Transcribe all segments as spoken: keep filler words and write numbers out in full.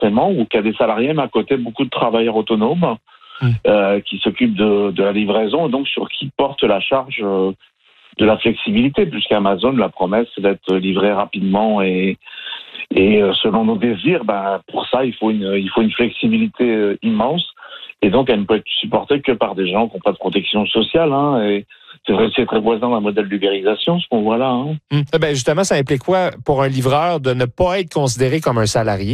forcément, ou qu'il y a des salariés, mais à côté, beaucoup de travailleurs autonomes mmh. euh, qui s'occupent de, de la livraison, et donc sur qui portent la charge euh, de la flexibilité, puisqu'Amazon, la promesse, c'est d'être livré rapidement et, et euh, selon nos désirs. Ben, pour ça, il faut une, il faut une flexibilité euh, immense, et donc elle ne peut être supportée que par des gens qui n'ont pas de protection sociale, hein, et c'est vrai, c'est très voisin d'un modèle d'ubérisation, ce qu'on voit là. Hein. Mmh. Ben justement, ça implique quoi pour un livreur de ne pas être considéré comme un salarié?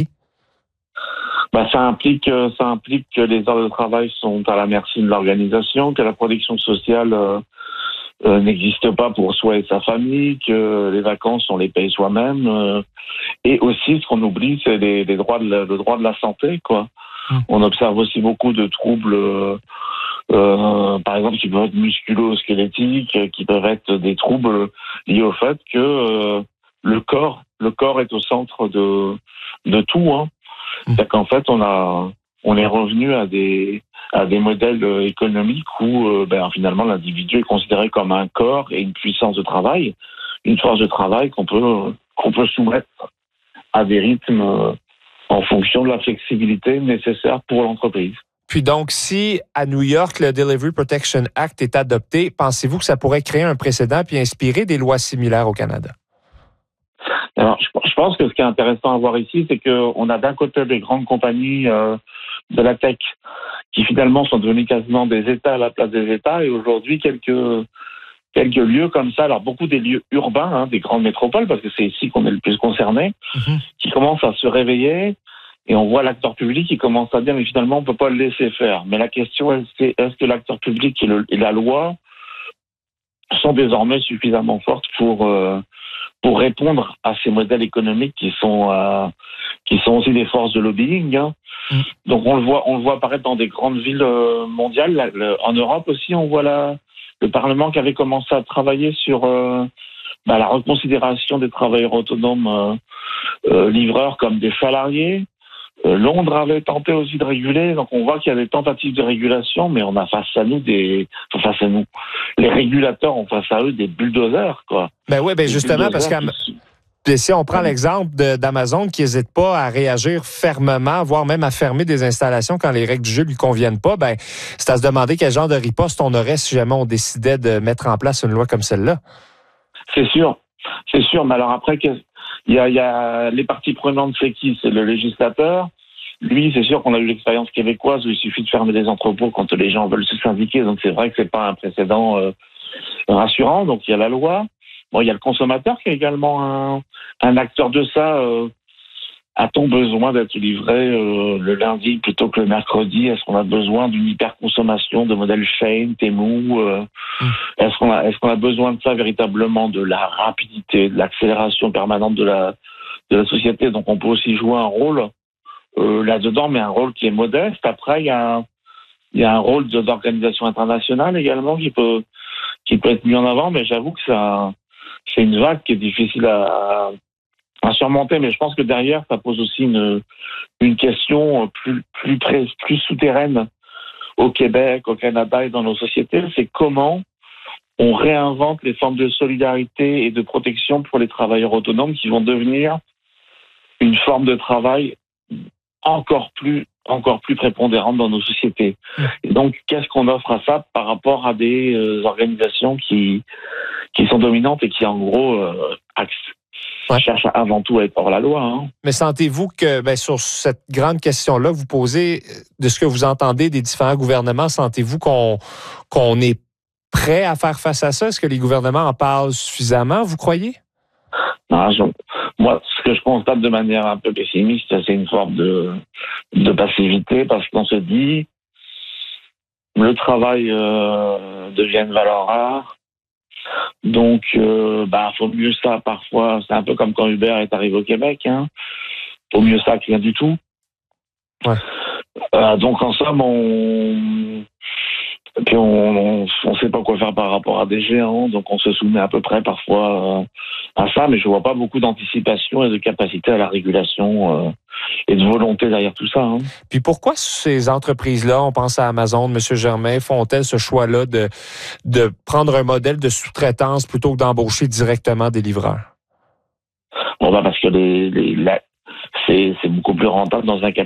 Ben, ça implique, ça implique que les heures de travail sont à la merci de l'organisation, que la protection sociale euh, euh, n'existe pas pour soi et sa famille, que les vacances, on les paye soi-même. Euh, et aussi, ce qu'on oublie, c'est les, les droits de la, le droit de la santé, quoi. Mmh. On observe aussi beaucoup de troubles... Euh, Euh, par exemple, qui peuvent être musculo-squelettiques, qui peuvent être des troubles liés au fait que euh, le corps, le corps est au centre de de tout. Hein. Mmh. C'est-à-dire qu'en fait, on a, on est revenu à des à des modèles économiques où euh, ben, finalement l'individu est considéré comme un corps et une puissance de travail, une force de travail qu'on peut qu'on peut soumettre à des rythmes euh, en fonction de la flexibilité nécessaire pour l'entreprise. Puis donc, si à New York, le Delivery Protection Act est adopté, pensez-vous que ça pourrait créer un précédent puis inspirer des lois similaires au Canada? Alors, je pense que ce qui est intéressant à voir ici, c'est qu'on a d'un côté des grandes compagnies euh, de la tech qui finalement sont devenues quasiment des États à la place des États, et aujourd'hui quelques quelques lieux comme ça, alors beaucoup des lieux urbains, hein, des grandes métropoles, parce que c'est ici qu'on est le plus concerné, mm-hmm. qui commencent à se réveiller. Et on voit l'acteur public qui commence à dire, mais finalement, on ne peut pas le laisser faire. Mais la question, est-ce que, est-ce que l'acteur public et, le, et la loi sont désormais suffisamment fortes pour, euh, pour répondre à ces modèles économiques qui sont, euh, qui sont aussi des forces de lobbying, hein. Mmh. Donc on le voit, on le voit apparaître dans des grandes villes mondiales. Là, le, en Europe aussi, on voit la, le Parlement qui avait commencé à travailler sur euh, bah, la reconsidération des travailleurs autonomes euh, euh, livreurs comme des salariés. Euh, Londres avait tenté aussi de réguler, donc on voit qu'il y a des tentatives de régulation, mais on a face à nous des, enfin, face à nous, les régulateurs ont face à eux des bulldozers, quoi. Ben oui, ben justement, parce que qui... si on prend l'exemple de, d'Amazon qui n'hésite pas à réagir fermement, voire même à fermer des installations quand les règles du jeu lui conviennent pas, ben c'est à se demander quel genre de riposte on aurait si jamais on décidait de mettre en place une loi comme celle-là. C'est sûr, c'est sûr, mais alors après, qu'est-ce... Il y, a, il y a les parties prenantes, c'est qui? C'est le législateur. Lui, c'est sûr qu'on a eu l'expérience québécoise où il suffit de fermer des entrepôts quand les gens veulent se syndiquer. Donc c'est vrai que c'est pas un précédent euh, rassurant. Donc il y a la loi. Bon, il y a le consommateur qui est également un, un acteur de ça. Euh, a-t-on besoin d'être livré euh, le lundi plutôt que le mercredi? Est-ce qu'on a besoin d'une hyperconsommation de modèles Shein, Temu euh, mmh. Est-ce qu'on a, est-ce qu'on a besoin de ça véritablement, de la rapidité, de l'accélération permanente de la, de la société? Donc on peut aussi jouer un rôle euh, là-dedans, mais un rôle qui est modeste. Après, il y a un, il y a un rôle d'organisation internationale également qui peut, qui peut être mis en avant, mais j'avoue que ça, c'est une vague qui est difficile à, à surmonter, mais je pense que derrière, ça pose aussi une, une question plus, plus, plus, plus souterraine au Québec, au Canada et dans nos sociétés. C'est comment on réinvente les formes de solidarité et de protection pour les travailleurs autonomes qui vont devenir une forme de travail encore plus, encore plus prépondérante dans nos sociétés. Et donc, qu'est-ce qu'on offre à ça par rapport à des euh, organisations qui, qui sont dominantes et qui, en gros, euh, axent Ouais. cherche avant tout à être hors la loi. Hein. Mais sentez-vous que ben, sur cette grande question-là, vous posez, de ce que vous entendez des différents gouvernements, sentez-vous qu'on, qu'on est prêt à faire face à ça? Est-ce que les gouvernements en parlent suffisamment, vous croyez? Non, je, moi, ce que je constate de manière un peu pessimiste, c'est une forme de, de passivité, parce qu'on se dit le travail euh, devient une valeur rare. Donc, euh, bah, faut mieux ça parfois. C'est un peu comme quand Uber est arrivé au Québec. Hein. Faut mieux ça que rien du tout. Ouais. Euh, donc, en somme, on, puis on, on, on sait pas quoi faire par rapport à des géants. Donc, on se soumet à peu près parfois euh, à ça, mais je vois pas beaucoup d'anticipation et de capacité à la régulation euh, et de volonté derrière tout ça. Hein. Puis pourquoi ces entreprises-là, on pense à Amazon, M. Germain, font-elles ce choix-là de, de prendre un modèle de sous-traitance plutôt que d'embaucher directement des livreurs? Bon, bah parce que les, les, la, c'est, c'est beaucoup plus rentable dans un